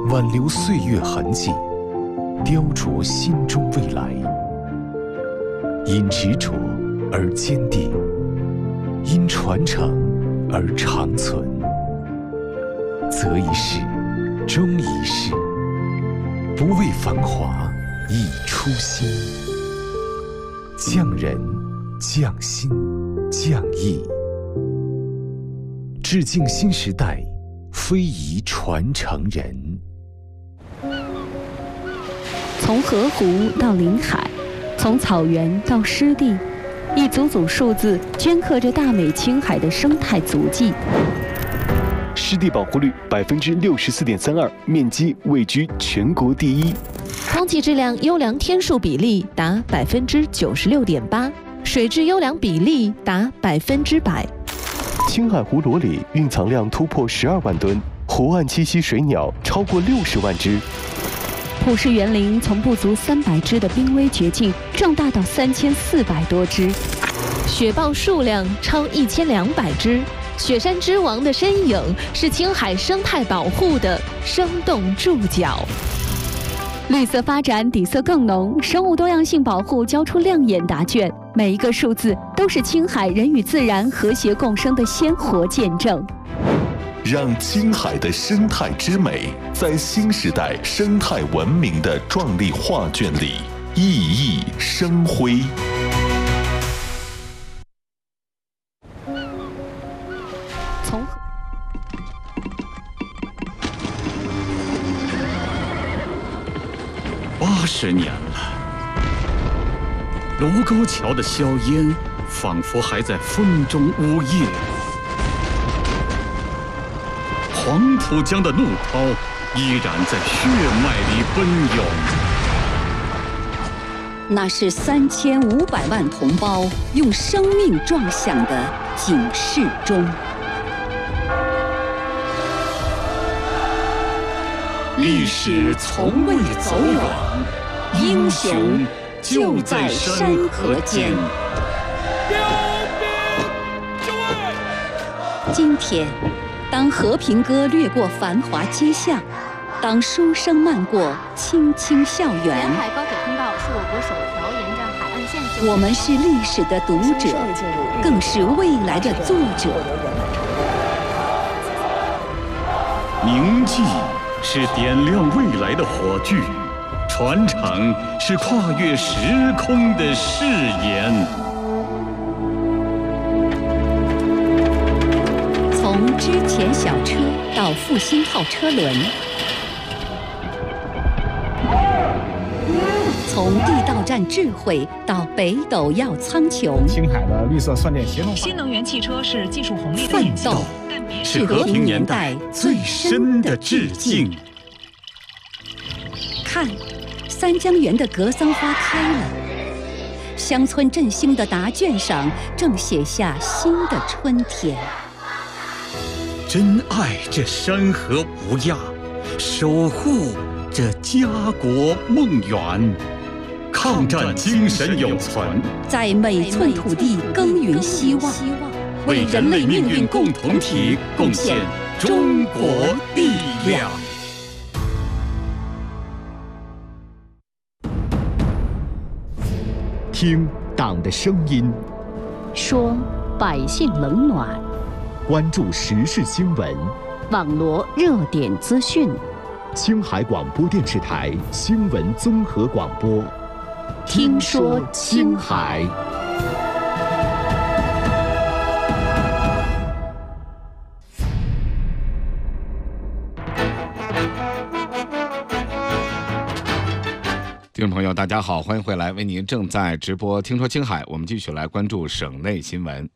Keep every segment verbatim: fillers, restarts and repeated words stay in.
挽留岁月痕迹，雕琢心中未来。因执着而坚定，因传承而长存。择一事，终一事，不为繁华，以初心。匠人，匠心，匠艺，致敬新时代非遗传承人。 从河湖到临海，从草原到湿地，一组组数字镌刻着大美青海的生态足迹。 湿地保护率百分之六十四点三二，面积位居全国第一。 空气质量优良天数比例达百分之九十六点八，水质优良比例达百分之百。 青海湖罗里蕴藏量突破十二万吨，湖岸栖息水鸟超过六十万只。 普氏园林从不足三百只的濒危绝境壮大到三千四百多只， 雪豹数量超一千两百只。雪山之王的身影是青海生态保护的生动注脚。 绿色发展底色更浓，生物多样性保护交出亮眼答卷，每一个数字都是青海人与自然和谐共生的鲜活见证。 让青海的生态之美在新时代生态文明的壮丽画卷里熠熠生辉。 从八十年了，卢沟桥的硝烟仿佛还在风中呜咽。黄浦江的怒涛依然在血脉里奔涌。 那是三千五百万同胞用生命撞响的警示钟。 历史从未走远，英雄就在山河间。 今天，当和平歌掠过繁华街巷，当书声漫过青青校园， 沿海高铁通道是我国首条沿着海岸线修。 我们是历史的读者，更是未来的作者。 铭记是点亮未来的火炬，传承是跨越时空的誓言。 从之前小车到复兴号车轮，从地道战智慧到北斗耀苍穹， 青海的绿色算电协同化， 新能源汽车是技术红利的奋斗是和平年代最深的致敬。 看，三江源的格桑花开了，乡村振兴的答卷上正写下新的春天。 珍爱这山河无恙，守护这家国梦圆，抗战精神永存， 在每寸土地耕耘希望， 为人类命运共同体贡献中国力量。 听党的声音， 说百姓冷暖， 关注时事新闻， 网罗热点资讯。 青海广播电视台新闻综合广播， 听说青海。 听众朋友，大家好，欢迎回来，为您正在直播《听说青海》，我们继续来关注省内新闻。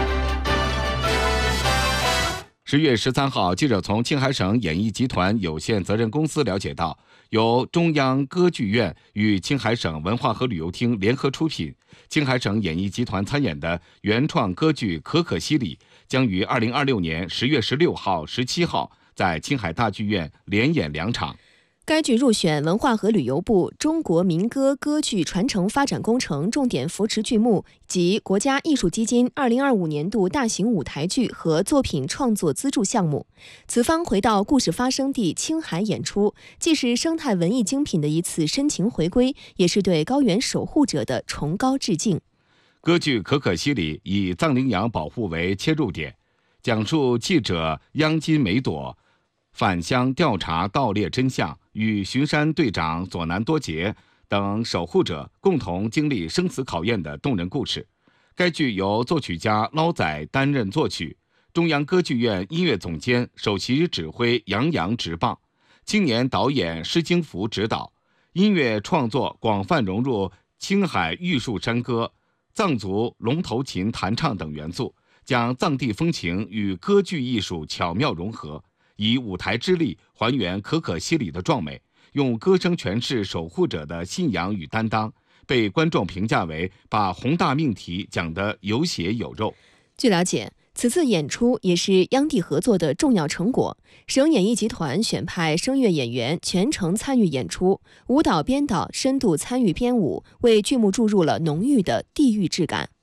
十月十三号，记者从青海省演艺集团有限责任公司了解到，由中央歌剧院与青海省文化和旅游厅联合出品，青海省演艺集团参演的原创歌剧《可可西里》将于二零二六年十月十六号、十七号在青海大剧院连演两场。 该剧入选文化和旅游部中国民歌歌剧传承发展工程重点扶持剧目及国家艺术基金二零二五年度大型舞台剧和作品创作资助项目。此番回到故事发生地青海演出，既是生态文艺精品的一次深情回归，也是对高原守护者的崇高致敬。 歌剧《可可西里》以藏羚羊保护为切入点，讲述记者央金梅朵返乡调查盗猎真相，与巡山队长佐南多杰等守护者共同经历生死考验的动人故事。该剧由作曲家捞仔担任作曲，中央歌剧院音乐总监、首席指挥杨洋执棒，青年导演施京福指导。音乐创作广泛融入青海玉树山歌、藏族龙头琴弹唱等元素，将藏地风情与歌剧艺术巧妙融合，以舞台之力还原可可西里的壮美，用歌声诠释守护者的信仰与担当，被观众评价为把宏大命题讲得有血有肉。 据了解，此次演出也是央地合作的重要成果。省演艺集团选派声乐演员全程参与演出，舞蹈编导深度参与编舞，为剧目注入了浓郁的地域质感。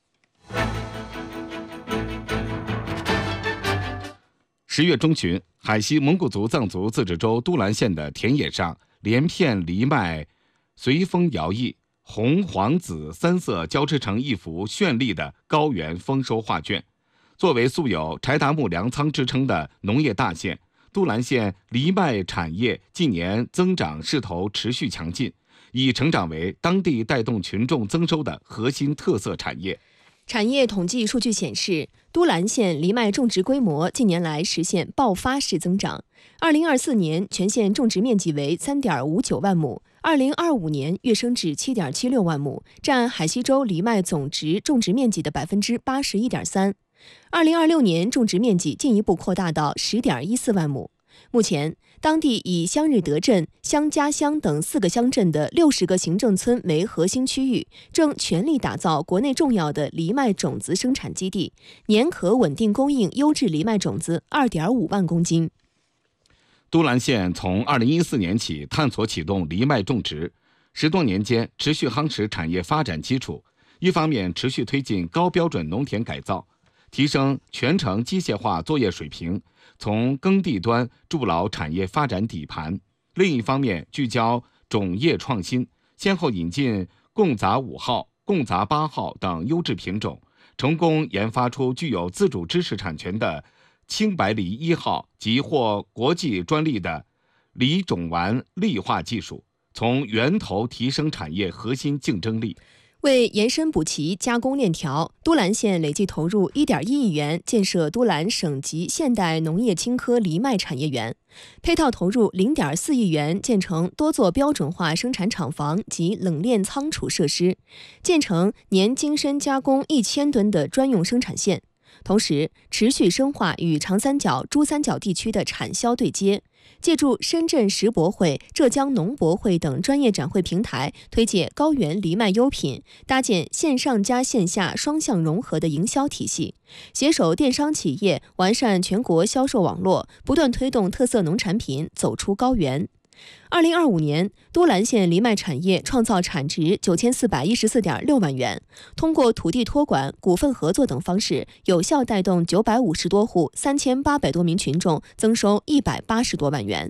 十月中旬，海西蒙古族藏族自治州都兰县的田野上，连片藜麦随风摇曳，红、黄、紫三色交织成一幅绚丽的高原丰收画卷。作为素有柴达木粮仓之称的农业大县，都兰县藜麦产业近年增长势头持续强劲，已成长为当地带动群众增收的核心特色产业。 产业统计数据显示，都兰县藜麦种植规模近年来实现爆发式增长。二零二四年全县种植面积为三点五九万亩，二零二五年跃升至七点七六万亩，占海西州藜麦总值种植面积的百分之八十一点三。二零二六年种植面积进一步扩大到十点一四万亩。目前，当地以香日德镇、香家乡等四个乡镇的六十个行政村为核心区域，正全力打造国内重要的藜麦种子生产基地，年可稳定供应优质藜麦种子二点五万公斤。 都兰县从二零一四年起探索启动藜麦种植，十多年间持续夯实产业发展基础。一方面持续推进高标准农田改造，提升全程机械化作业水平，从耕地端筑牢产业发展底盘；另一方面聚焦种业创新，先后引进贡杂五号、贡杂八号等优质品种，成功研发出具有自主知识产权的青白藜一号及获国际专利的藜种丸砾化技术，从源头提升产业核心竞争力。 为延伸补齐加工链条，都兰县累计投入一点一亿元建设都兰省级现代农业青稞藜麦产业园，配套投入零点四亿元建成多座标准化生产厂房及冷链仓储设施，建成年精深加工一千吨的专用生产线。同时，持续深化与长三角、珠三角地区的产销对接，借助深圳石博会、浙江农博会等专业展会平台，推介高原藜麦优品，搭建线上加线下双向融合的营销体系，携手电商企业完善全国销售网络，不断推动特色农产品走出高原。二零二五年，都兰县藜麦产业创造产值九千四百一十四点六万元，通过土地托管、股份合作等方式，有效带动九百五十多户、三千八百多名群众增收一百八十多万元。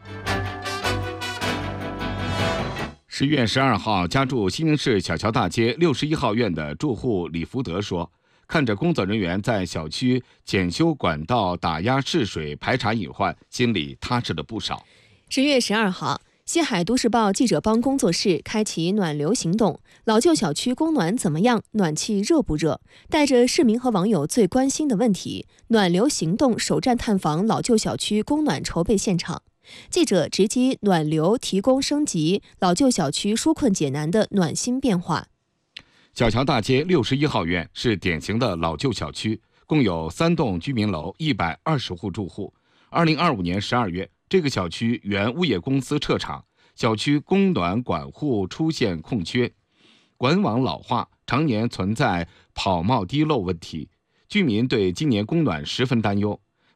十月十二号，家住西宁市小桥大街六十一号院的住户李福德说，看着工作人员在小区检修管道、打压试水、排查隐患，心里踏实了不少。 十月十二号，西海都市报记者帮工作室开启暖流行动，老旧小区供暖怎么样？暖气热不热？带着市民和网友最关心的问题，暖流行动首站探访老旧小区供暖筹备现场。记者直击暖流提供升级，老旧小区纾困解难的暖心变化。 小桥大街六十一号院是典型的老旧小区，共有三栋居民楼，一百二十户住户。二零二五年十二月，这个小区原物业公司撤场，小区供暖管户出现空缺，管网老化，常年存在跑冒滴漏问题，居民对今年供暖十分担忧。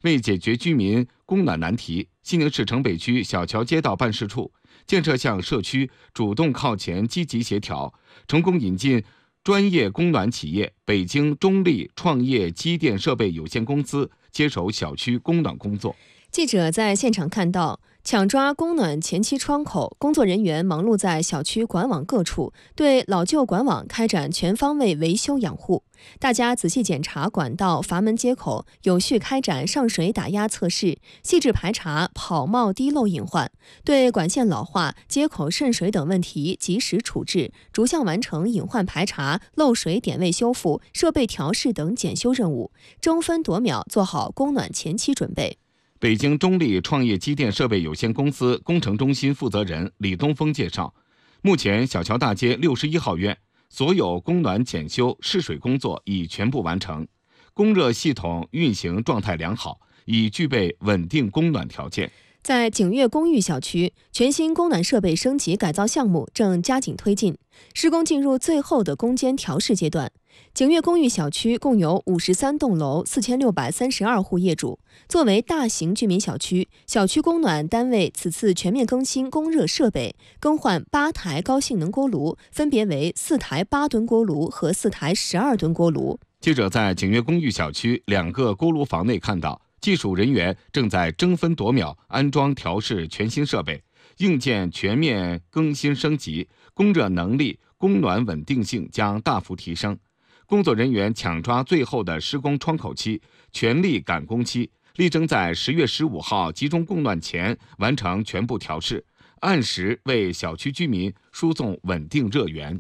为解决居民供暖难题，西宁市城北区小桥街道办事处建设向社区主动靠前、积极协调，成功引进专业供暖企业北京中力创业机电设备有限公司接手小区供暖工作。 记者在现场看到，抢抓供暖前期窗口，工作人员忙碌在小区管网各处，对老旧管网开展全方位维修养护。大家仔细检查管道、阀门接口，有序开展上水打压测试，细致排查跑冒滴漏隐患，对管线老化、接口渗水等问题及时处置，逐项完成隐患排查、漏水点位修复、设备调试等检修任务，争分夺秒做好供暖前期准备。 北京中力创业机电设备有限公司工程中心负责人李东峰介绍，目前小桥大街六十一号院所有供暖检修试水工作已全部完成，供热系统运行状态良好，已具备稳定供暖条件。 在景悦公寓小区，全新供暖设备升级改造项目正加紧推进，施工进入最后的攻坚调试阶段。景悦公寓小区共有五十三栋楼，四千六百三十二户业主。作为大型居民小区，小区供暖单位此次全面更新供热设备，更换八台高性能锅炉，分别为四台八吨锅炉和四台十二吨锅炉。 记者在景悦公寓小区两个锅炉房内看到，技术人员正在争分夺秒安装调试全新设备，硬件全面更新升级，供热能力、供暖稳定性将大幅提升。工作人员抢抓最后的施工窗口期，全力赶工期，力争在十月十五号集中供暖前完成全部调试，按时为小区居民输送稳定热源。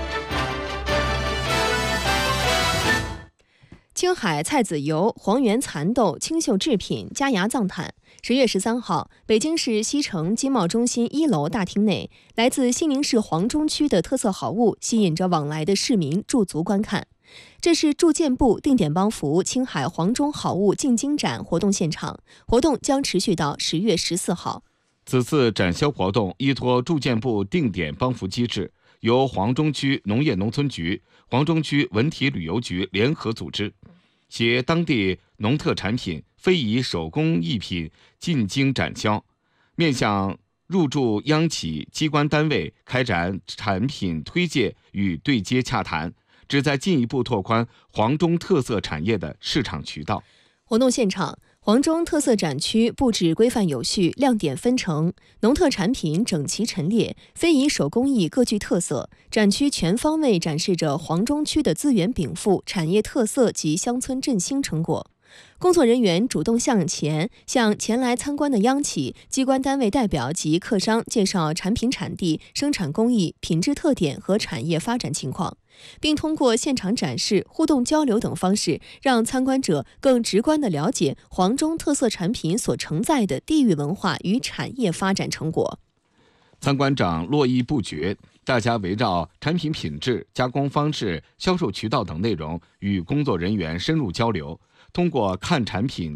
青海菜籽油、黄原蚕豆、清秀制品、佳肴藏毯。十月十三号，北京市西城经贸中心一楼大厅内，来自西宁市黄中区的特色好物吸引着往来的市民驻足观看。这是住建部定点帮扶青海黄中好物进京展活动现场，活动将持续到十月十四号。 此次展销活动依托住建部定点帮扶机制，由黄中区农业农村局、黄中区文体旅游局联合组织，携当地农特产品、非遗手工艺品进京展销，面向入驻央企机关单位开展产品推介与对接洽谈，旨在进一步拓宽黄中特色产业的市场渠道。 活动现场，黄中特色展区布置规范有序，亮点纷呈，农特产品整齐陈列，非遗手工艺各具特色。展区全方位展示着黄中区的资源禀赋、产业特色及乡村振兴成果。工作人员主动向前，向前来参观的央企、机关单位代表及客商介绍产品产地、生产工艺、品质特点和产业发展情况，并通过现场展示、互动交流等方式，让参观者更直观地了解黄中特色产品所承载的地域文化与产业发展成果。 参观长络绎不绝，大家围绕产品品质、加工方式、销售渠道等内容与工作人员深入交流，通过看产品、